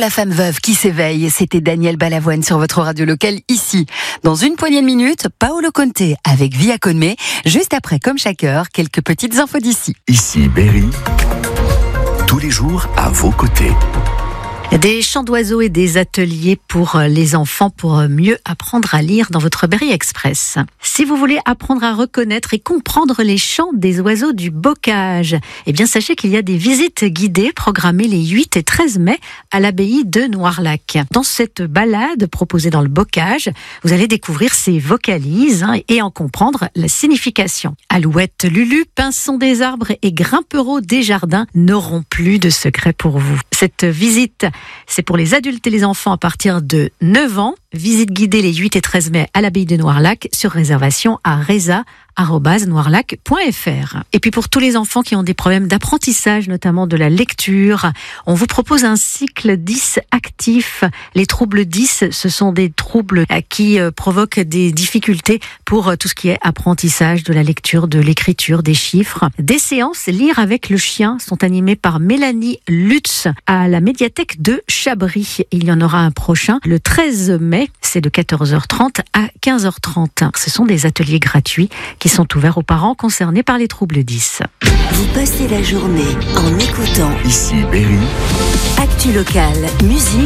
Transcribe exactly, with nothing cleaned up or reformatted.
la femme veuve qui s'éveille. C'était Daniel Balavoine sur votre radio locale ici. Dans une poignée de minutes, Paolo Conte avec Via Conme. Juste après, comme chaque heure, quelques petites infos d'ici. Ici Berry, tous les jours à vos côtés. Des chants d'oiseaux et des ateliers pour les enfants pour mieux apprendre à lire dans votre Berry Express. Si vous voulez apprendre à reconnaître et comprendre les chants des oiseaux du bocage, eh bien sachez qu'il y a des visites guidées programmées les huit et treize mai à l'abbaye de Noirlac. Dans cette balade proposée dans le bocage, vous allez découvrir ces vocalises hein, et en comprendre la signification. Alouettes, Lulu, pinsons des arbres et grimpereaux des jardins n'auront plus de secrets pour vous. Cette visite, c'est pour les adultes et les enfants à partir de neuf ans. Visite guidée les huit et treize mai à l'abbaye de Noirlac sur réservation à reza arobase noirlac point f r. Et puis pour tous les enfants qui ont des problèmes d'apprentissage, notamment de la lecture, on vous propose un cycle dix actif. Les troubles dix, ce sont des troubles qui provoquent des difficultés pour tout ce qui est apprentissage de la lecture, de l'écriture, des chiffres. Des séances Lire avec le chien sont animées par Mélanie Lutz à la médiathèque de Chabris. Il y en aura un prochain le treize mai, c'est de quatorze heures trente à quinze heures trente. Ce sont des ateliers gratuits qui sont ouverts aux parents concernés par les troubles dix. Vous passez la journée en écoutant Ici Berry, Actu Local, musique.